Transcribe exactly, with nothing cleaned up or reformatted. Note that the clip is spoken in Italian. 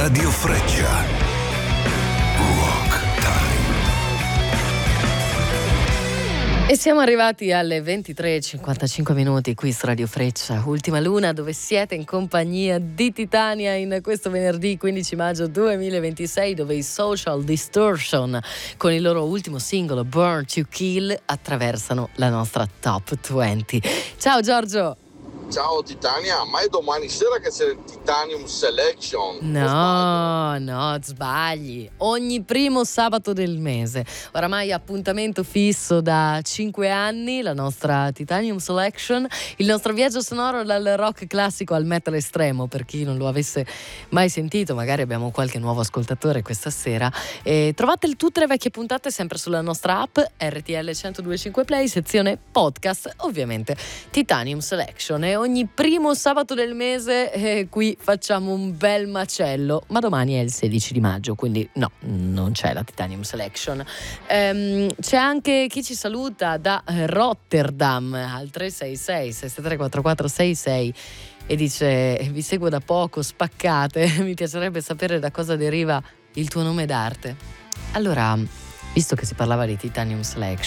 Radio Freccia. Rock Time. E siamo arrivati alle ventitré e cinquantacinque minuti qui su Radio Freccia, Ultima Luna, dove siete in compagnia di Titania in questo venerdì quindici maggio duemilaventisei, dove i Social Distortion con il loro ultimo singolo Burn to Kill attraversano la nostra top venti. Ciao Giorgio! Ciao Titania, ma è domani sera che c'è il Titanium Selection? No, no, sbagli. Ogni primo sabato del mese. Oramai appuntamento fisso da cinque anni, la nostra Titanium Selection, il nostro viaggio sonoro dal rock classico al metal estremo, per chi non lo avesse mai sentito, magari abbiamo qualche nuovo ascoltatore questa sera. E trovate tutte le vecchie puntate sempre sulla nostra app R T L centodue e cinque Play, sezione podcast, ovviamente Titanium Selection. E ogni primo sabato del mese eh, qui facciamo un bel macello, ma domani è il sedici di maggio, quindi no, non c'è la Titanium Selection. Ehm, c'è anche chi ci saluta da Rotterdam al tre sei sei sei tre quattro quattro sei sei e dice: vi seguo da poco, spaccate, mi piacerebbe sapere da cosa deriva il tuo nome d'arte. Allora, visto che si parlava di Titanium Selection,